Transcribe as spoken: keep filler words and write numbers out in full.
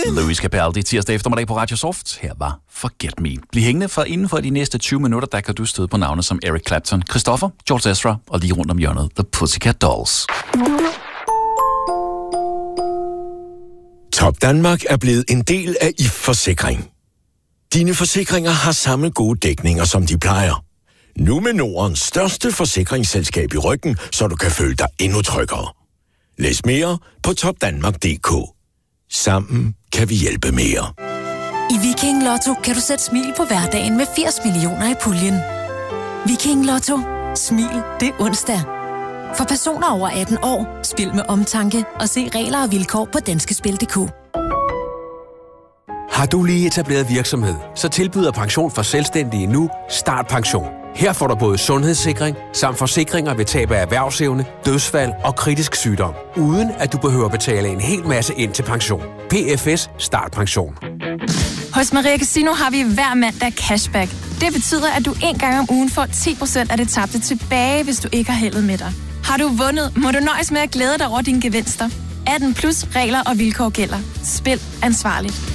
Louis Capaldi, tirsdag eftermiddag på Radio Soft. Her var Forget Me. Bliv hængende, for inden for de næste tyve minutter, der kan du støde på navne som Eric Clapton, Christopher, George Ezra og lige rundt om hjørnet The Pussycat Dolls. Top Danmark er blevet en del af I Forsikring. Dine forsikringer har samme gode dækninger, som de plejer. Nu med Nordens største forsikringsselskab i ryggen, så du kan føle dig endnu tryggere. Læs mere på top danmark punktum d k. Sammen kan vi hjælpe mere. I Viking Lotto kan du sætte smil på hverdagen med firs millioner i puljen. Viking Lotto. Smil det er onsdag. For personer over atten år, spil med omtanke og se regler og vilkår på danskespil punktum d k. Har du lige etableret virksomhed, så tilbyder Pension for Selvstændige nu Startpension. Her får du både sundhedssikring samt forsikringer ved tab af erhvervsevne, dødsfald og kritisk sygdom, uden at du behøver betale en hel masse ind til pension. P F S Startpension. Hos Maria Casino har vi hver mandag cashback. Det betyder, at du en gang om ugen får ti procent af det tabte tilbage, hvis du ikke har heldet med dig. Har du vundet, må du nøjes med at glæde dig over dine gevinster. atten plus regler og vilkår gælder. Spil ansvarligt.